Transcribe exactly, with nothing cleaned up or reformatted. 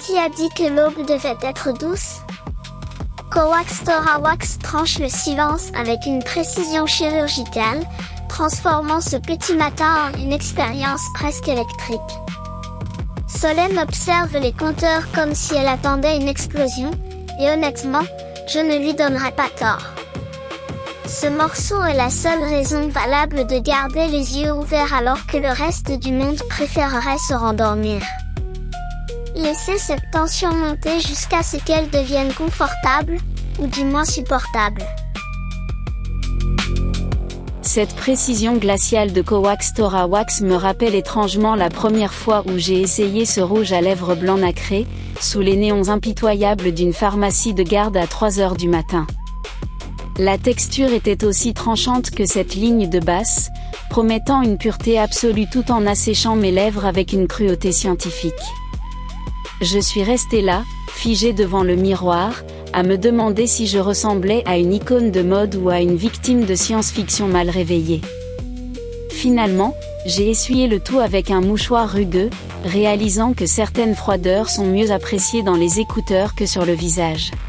Qui a dit que l'aube devait être douce? Coax Thorawax tranche le silence avec une précision chirurgicale, transformant ce petit matin en une expérience presque électrique. Solène observe les compteurs comme si elle attendait une explosion, et honnêtement, je ne lui donnerai pas tort. Ce morceau est la seule raison valable de garder les yeux ouverts alors que le reste du monde préférerait se rendormir. Laissez cette tension monter jusqu'à ce qu'elle devienne confortable, ou du moins supportable. Cette précision glaciale de Coax Thorawax me rappelle étrangement la première fois où j'ai essayé ce rouge à lèvres blanc nacré, sous les néons impitoyables d'une pharmacie de garde à trois heures du matin. La texture était aussi tranchante que cette ligne de basse, promettant une pureté absolue tout en asséchant mes lèvres avec une cruauté scientifique. Je suis restée là, figée devant le miroir, à me demander si je ressemblais à une icône de mode ou à une victime de science-fiction mal réveillée. Finalement, j'ai essuyé le tout avec un mouchoir rugueux, réalisant que certaines froideurs sont mieux appréciées dans les écouteurs que sur le visage.